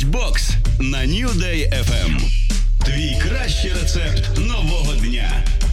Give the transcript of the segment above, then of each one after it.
Ланчбокс на New Day FM. Твій кращий рецепт нового дня.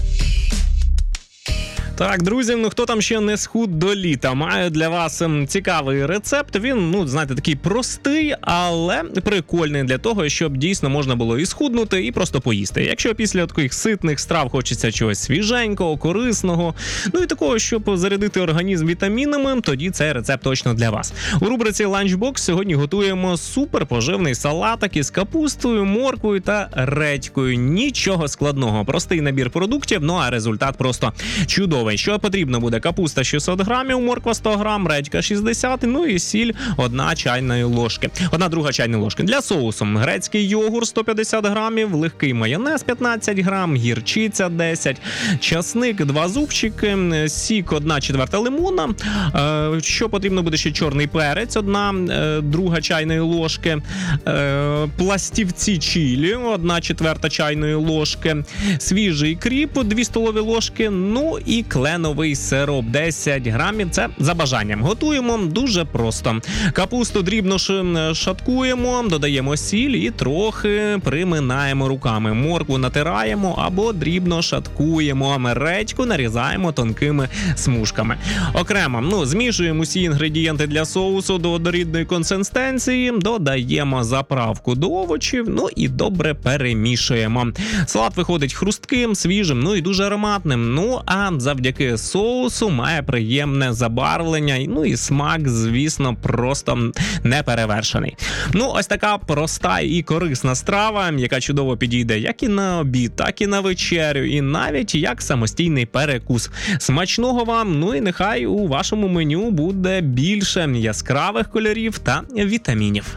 Так, друзі, хто там ще не схуд до літа, маю для вас цікавий рецепт. Він, знаєте, такий простий, але прикольний для того, щоб дійсно можна було і схуднути, і просто поїсти. Якщо після таких ситних страв хочеться чогось свіженького, корисного, і такого, щоб зарядити організм вітамінами, тоді цей рецепт точно для вас. У рубриці Lunchbox сьогодні готуємо суперпоживний салатик із капустою, морквою та редькою. Нічого складного, простий набір продуктів, а результат просто чудовий. Що потрібно буде? Капуста 600 грамів, морква 100 грам, редька 60, і сіль 1 чайної ложки. 1/2 чайної ложки. Для соусу грецький йогурт 150 грамів, легкий майонез 15 грам, гірчиця 10, часник 2 зубчики, сік 1/4 лимона. Що потрібно буде? Ще чорний перець 1/2 чайної ложки, пластівці чилі 1/4 чайної ложки, свіжий кріп 2 столові ложки, і кленовий сироп 10 грамів, це за бажанням. Готуємо дуже просто. Капусту дрібно шаткуємо, додаємо сіль і трохи приминаємо руками. Моркву натираємо або дрібно шаткуємо, редьку нарізаємо тонкими смужками. Окремо, змішуємо усі інгредієнти для соусу до однорідної консистенції, додаємо заправку до овочів, і добре перемішуємо. Салат виходить хрустким, свіжим, і дуже ароматним. А завдяки соусу має приємне забарвлення, і смак, звісно, просто неперевершений. Ось така проста і корисна страва, яка чудово підійде як і на обід, так і на вечерю, і навіть як самостійний перекус. Смачного вам, і нехай у вашому меню буде більше яскравих кольорів та вітамінів.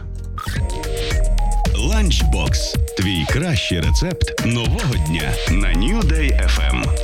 Ланчбокс. Твій кращий рецепт нового дня на New Day FM.